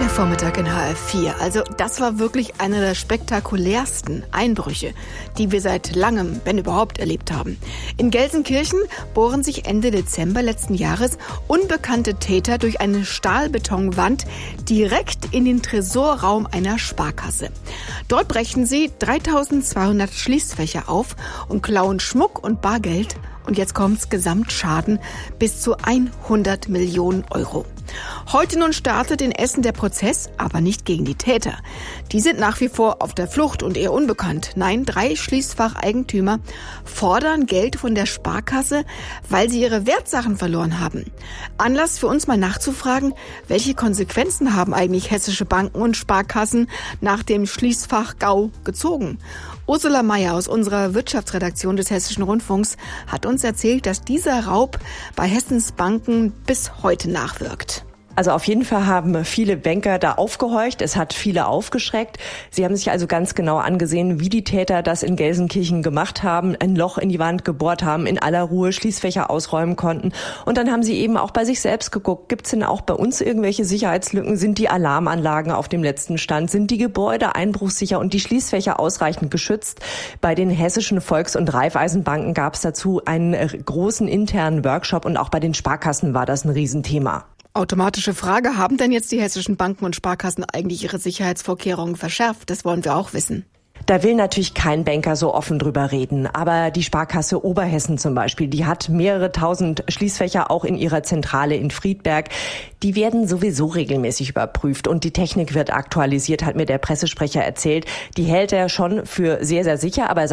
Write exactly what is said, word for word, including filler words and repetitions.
Der Vormittag in H F vier. Also das war wirklich einer der spektakulärsten Einbrüche, die wir seit langem, wenn überhaupt, erlebt haben. In Gelsenkirchen bohren sich Ende Dezember letzten Jahres unbekannte Täter durch eine Stahlbetonwand direkt in den Tresorraum einer Sparkasse. Dort brechen sie dreitausendzweihundert Schließfächer auf und klauen Schmuck und Bargeld. Und jetzt kommt's, Gesamtschaden bis zu hundert Millionen Euro. Heute nun startet in Essen der Prozess, aber nicht gegen die Täter. Die sind nach wie vor auf der Flucht und eher unbekannt. Nein, drei Schließfacheigentümer fordern Geld von der Sparkasse, weil sie ihre Wertsachen verloren haben. Anlass für uns mal nachzufragen, welche Konsequenzen haben eigentlich hessische Banken und Sparkassen nach dem Schließfach-GAU gezogen? Ursula Mayer aus unserer Wirtschaftsredaktion des Hessischen Rundfunks hat uns erzählt, dass dieser Raub bei Hessens Banken bis heute nachwirkt. Also auf jeden Fall haben viele Banker da aufgehorcht. Es hat viele aufgeschreckt. Sie haben sich also ganz genau angesehen, wie die Täter das in Gelsenkirchen gemacht haben, ein Loch in die Wand gebohrt haben, in aller Ruhe Schließfächer ausräumen konnten. Und dann haben sie eben auch bei sich selbst geguckt, gibt es denn auch bei uns irgendwelche Sicherheitslücken? Sind die Alarmanlagen auf dem letzten Stand? Sind die Gebäude einbruchsicher und die Schließfächer ausreichend geschützt? Bei den hessischen Volks- und Raiffeisenbanken gab es dazu einen großen internen Workshop und auch bei den Sparkassen war das ein Riesenthema. Automatische Frage, haben denn jetzt die hessischen Banken und Sparkassen eigentlich ihre Sicherheitsvorkehrungen verschärft? Das wollen wir auch wissen. Da will natürlich kein Banker so offen drüber reden. Aber die Sparkasse Oberhessen zum Beispiel, die hat mehrere tausend Schließfächer auch in ihrer Zentrale in Friedberg. Die werden sowieso regelmäßig überprüft und die Technik wird aktualisiert, hat mir der Pressesprecher erzählt. Die hält er schon für sehr, sehr sicher, aber